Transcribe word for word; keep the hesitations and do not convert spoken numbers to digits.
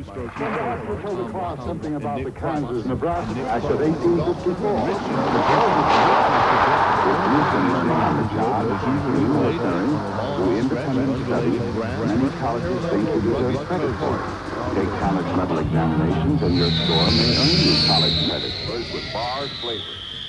strokes. You told the class something about the Kansas-Nebraska Act of eighteen fifty-four. If you can learning on the job, you will learn through independent study. Many colleges think you deserve credit for it. Take college level examinations and your score may earn you college credit. With bars flavor.